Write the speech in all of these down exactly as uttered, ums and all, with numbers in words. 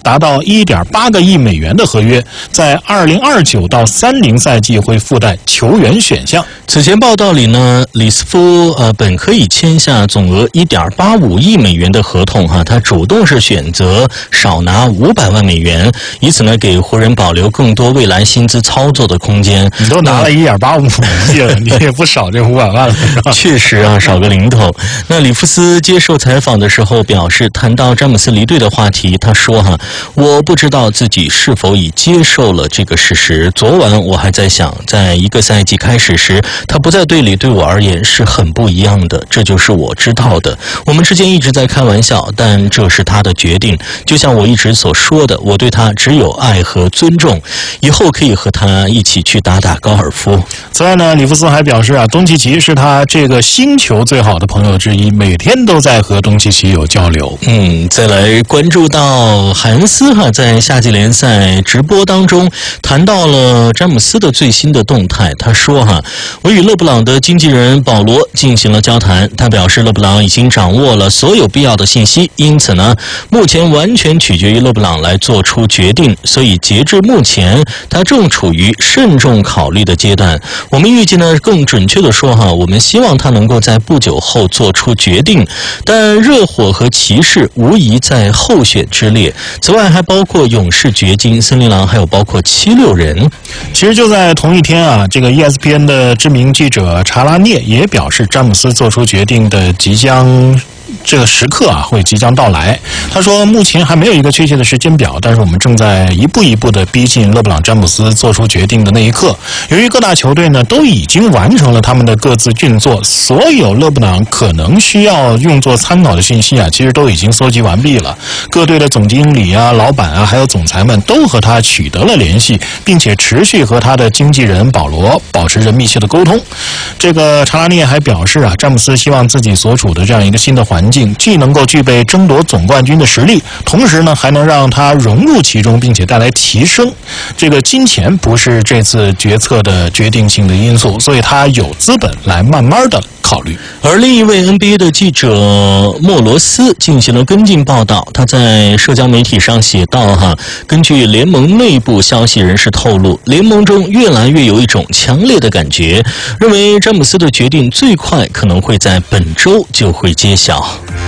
达到 一点八个亿美元的合约，在二零二九到三零赛季会附带球员选项。 此前报道里呢，里斯夫呃本可以签下总额 一点八五亿美元的合同哈，他主动是选择少拿五百万美元，以此呢给湖人保留更多未来薪资操作的空间。 你都拿了 一点八五亿了，你也不少这五百万了。 确实啊，少个零头。那里夫斯接受采访的时候表示，谈到詹姆斯离队的话题，他说哈，我不知道自己是否已接受了这个事实。昨晚我还在想，在一个赛季开始时，他不在队里对我而言是很不一样的，这就是我知道的。我们之间一直在开玩笑，但这是他的决定。就像我一直所说的，我对他只有爱和尊重，以后可以和他一起去打打高尔夫。 此外呢，里夫斯还表示啊，东契奇是他这个星球最好的朋友之一，每天都在和东契奇有交流。 嗯，再来关注到海恩斯哈，在夏季联赛直播当中谈到了詹姆斯的最新的动态。他说哈，我与勒布朗的经纪人保罗进行了交谈，他表示勒布朗已经掌握了所有必要的信息，因此呢，目前完全取决于勒布朗来做出决定，所以截至目前，他正处于慎重考虑的阶段。我们预计呢，更准确的说哈，我们希望他能够在不久后做出决定，但热火和骑士无疑在候选之列。此外，还包括勇士、掘金、森林狼，还有包括七六人。 其实就在同一天啊，这个 E S P N 的知名记者查拉涅也表示，詹姆斯做出决定的即将。这个时刻啊，会即将到来。他说，目前还没有一个确切的时间表，但是我们正在一步一步的逼近勒布朗·詹姆斯做出决定的那一刻。由于各大球队呢都已经完成了他们的各自运作，所有勒布朗可能需要用作参考的信息啊，其实都已经搜集完毕了。各队的总经理啊、老板啊，还有总裁们都和他取得了联系，并且持续和他的经纪人保罗保持着密切的沟通。这个查拉涅还表示啊，詹姆斯希望自己所处的这样一个新的环境。环境既能够具备争夺总冠军的实力，同时呢还能让他融入其中，并且带来提升。这个金钱不是这次决策的决定性的因素，所以他有资本来慢慢的考虑。 而另一位 N B A 的记者莫罗斯进行了跟进报道，他在社交媒体上写道哈，根据联盟内部消息人士透露，联盟中越来越有一种强烈的感觉，认为詹姆斯的决定最快可能会在本周就会揭晓。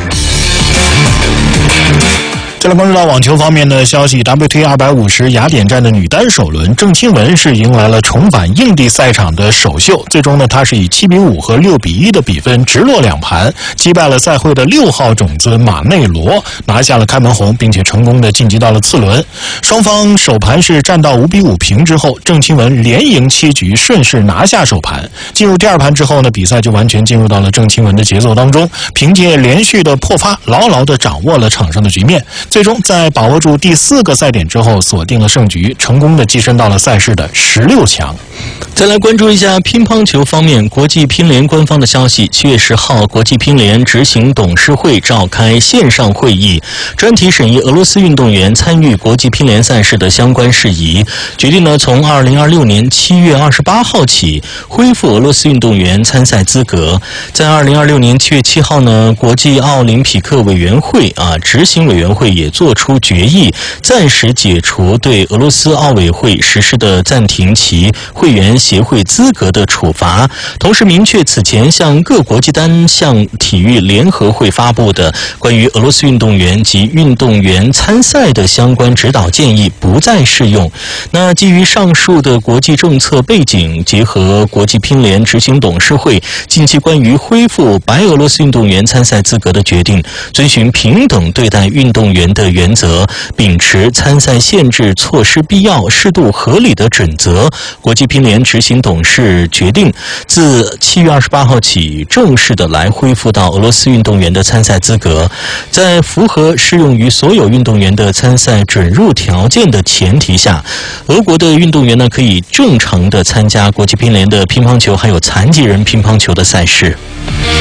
再来关注到网球方面的消息 ，W T A 二百五十雅典站的女单首轮，郑钦文是迎来了重返硬地赛场的首秀。最终呢，她是以七比五和六比一的比分直落两盘，击败了赛会的六号种子马内罗，拿下了开门红，并且成功的晋级到了次轮。双方首盘是战到五比五平之后，郑钦文连赢七局，顺势拿下首盘。进入第二盘之后呢，比赛就完全进入到了郑钦文的节奏当中，凭借连续的破发，牢牢的掌握了场上的局面。最终在把握住第四个赛点之后，锁定了胜局，成功的跻身到了赛事的十六强。 再来关注一下乒乓球方面，国际乒联官方的消息，七月十号，国际乒联执行董事会召开线上会议，专题审议俄罗斯运动员参与国际乒联赛事的相关事宜，决定呢从二零二六年七月二十八号起恢复俄罗斯运动员参赛资格。在二零二六年七月七号呢，国际奥林匹克委员会啊执行委员会也做出决议，暂时解除对俄罗斯奥委会实施的暂停其会员协会资格的处罚，同时明确此前向各国际单项体育联合会发布的关于俄罗斯运动员及运动员参赛的相关指导建议不再适用。那基于上述的国际政策背景，结合国际乒联执行董事会近期关于恢复白俄罗斯运动员参赛资格的决定，遵循平等对待运动员的原则，秉持参赛限制措施必要、适度、合理的准则，国际乒联执行董事决定自七月二十八号起正式的来恢复到俄罗斯运动员的参赛资格，在符合适用于所有运动员的参赛准入条件的前提下，俄国的运动员呢可以正常的参加国际乒联的乒乓球还有残疾人乒乓球的赛事。